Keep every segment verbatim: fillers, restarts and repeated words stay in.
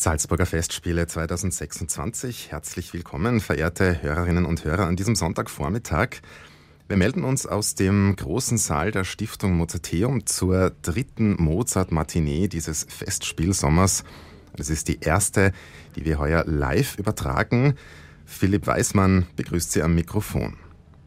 Salzburger Festspiele zwanzig sechsundzwanzig. Herzlich willkommen, verehrte Hörerinnen und Hörer, an diesem Sonntagvormittag. Wir melden uns aus dem großen Saal der Stiftung Mozarteum zur dritten Mozart-Matinee dieses Festspielsommers. Das ist die erste, die wir heuer live übertragen. Philipp Weismann begrüßt Sie am Mikrofon.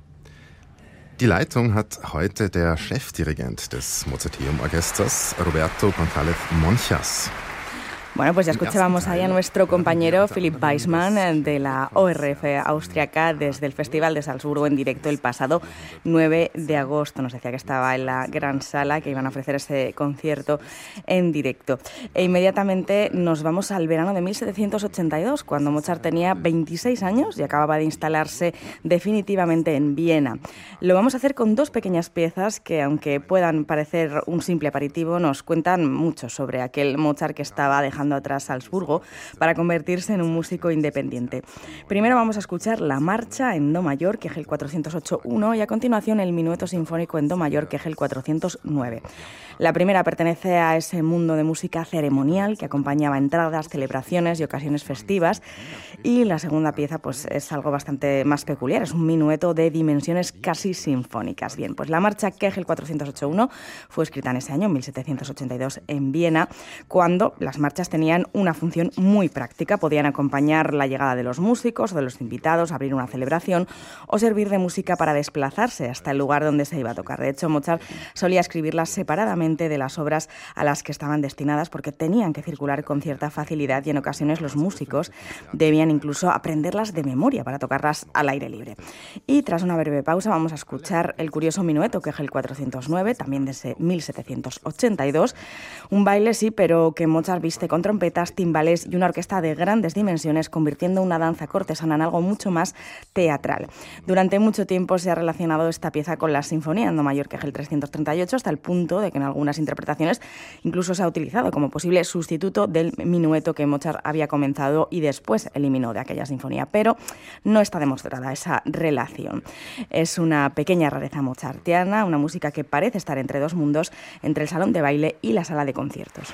Die Leitung hat heute der Chefdirigent des Mozarteum-Orchesters, Roberto González Monchas. Bueno, pues ya escuchábamos ahí a nuestro compañero Philipp Weismann de la O R F austriaca desde el Festival de Salzburgo en directo el pasado nueve de agosto. Nos decía que estaba en la gran sala, que iban a ofrecer ese concierto en directo. E inmediatamente nos vamos al verano de mil setecientos ochenta y dos, cuando Mozart tenía veintiséis años y acababa de instalarse definitivamente en Viena. Lo vamos a hacer con dos pequeñas piezas que, aunque puedan parecer un simple aperitivo, nos cuentan mucho sobre aquel Mozart que estaba dejando atrás Salzburgo para convertirse en un músico independiente. Primero vamos a escuchar la marcha en do mayor, que es el cuatrocientos ocho uno, y a continuación el minueto sinfónico en do mayor, que es el cuatrocientos nueve. La primera pertenece a ese mundo de música ceremonial que acompañaba entradas, celebraciones y ocasiones festivas, y la segunda pieza pues es algo bastante más peculiar, es un minueto de dimensiones casi sinfónicas. Bien, pues la marcha Kegel cuatrocientos ocho uno fue escrita en ese año, mil setecientos ochenta y dos, en Viena, cuando las marchas tenían una función muy práctica. Podían acompañar la llegada de los músicos o de los invitados, abrir una celebración o servir de música para desplazarse hasta el lugar donde se iba a tocar. De hecho, Mozart solía escribirlas separadamente de las obras a las que estaban destinadas porque tenían que circular con cierta facilidad y en ocasiones los músicos debían incluso aprenderlas de memoria para tocarlas al aire libre. Y tras una breve pausa vamos a escuchar el curioso minueto, que es el cuatrocientos nueve, también desde mil setecientos ochenta y dos. Un baile, sí, pero que Mozart viste con trompetas, timbales y una orquesta de grandes dimensiones, convirtiendo una danza cortesana en algo mucho más teatral. Durante mucho tiempo se ha relacionado esta pieza con la sinfonía en do mayor, que es el trescientos treinta y ocho, hasta el punto de que en algunas interpretaciones incluso se ha utilizado como posible sustituto del minueto que Mozart había comenzado y después eliminó de aquella sinfonía, pero no está demostrada esa relación. Es una pequeña rareza mozartiana, una música que parece estar entre dos mundos, entre el salón de baile y la sala de conciertos.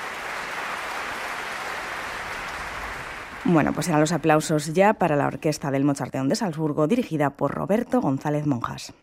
Bueno, pues eran los aplausos ya para la orquesta del Mozarteum de Salzburgo, dirigida por Roberto González Monchas.